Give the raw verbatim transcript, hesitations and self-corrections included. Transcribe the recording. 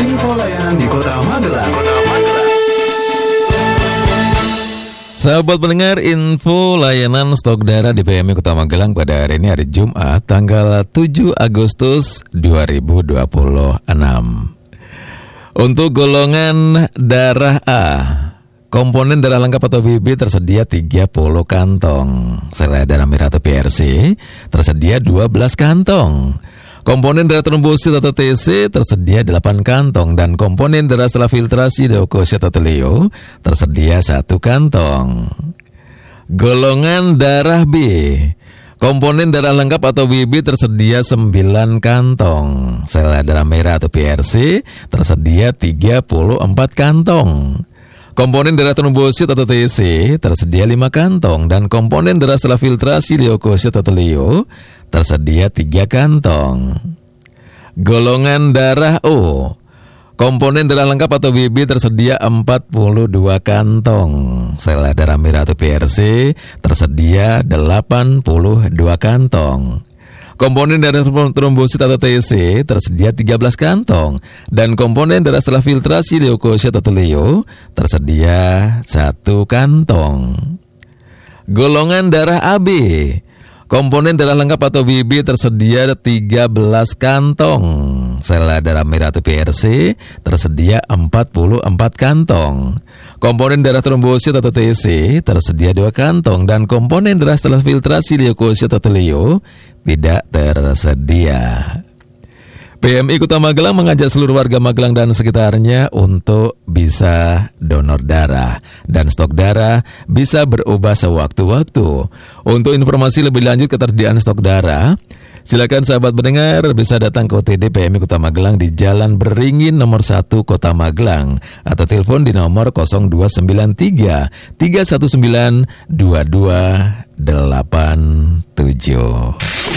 Info layanan di Kota Magelang. Sahabat pendengar, info layanan stok darah di P M I Kota Magelang pada hari ini, hari Jumat, tanggal tujuh Agustus dua ribu dua puluh enam. Untuk golongan darah A, komponen darah lengkap atau B B tersedia tiga puluh kantong. Selai darah merah atau P R C tersedia dua belas kantong. Komponen darah trombosit atau T C tersedia delapan kantong, dan komponen darah setelah filtrasi leukosit atau Leo tersedia satu kantong. Golongan darah B, komponen darah lengkap atau B B tersedia sembilan kantong. Sel darah merah atau P R C tersedia tiga puluh empat kantong. Komponen darah trombosit atau T C tersedia lima kantong, dan komponen darah setelah filtrasi leukosit atau Leo tersedia tiga kantong. Golongan darah O, komponen darah lengkap atau B B tersedia empat puluh dua kantong. Sel darah merah atau P R C tersedia delapan puluh dua kantong. Komponen darah trombosit atau T C tersedia tiga belas kantong, dan komponen darah setelah filtrasi leukosit atau Leo tersedia satu kantong. Golongan darah A B, komponen darah lengkap atau B B tersedia tiga belas kantong. Sel darah merah atau P R C tersedia empat puluh empat kantong. Komponen darah trombosit atau T C tersedia dua kantong, dan komponen darah setelah filtrasi leukosit atau Leo tidak tersedia. P M I Kota Magelang mengajak seluruh warga Magelang dan sekitarnya untuk bisa donor darah, dan stok darah bisa berubah sewaktu-waktu. Untuk informasi lebih lanjut ketersediaan stok darah, silakan sahabat pendengar bisa datang ke O T D P M I Kota Magelang di Jalan Beringin nomor satu Kota Magelang, atau telepon di nomor nol dua sembilan tiga tiga satu sembilan dua dua delapan tujuh.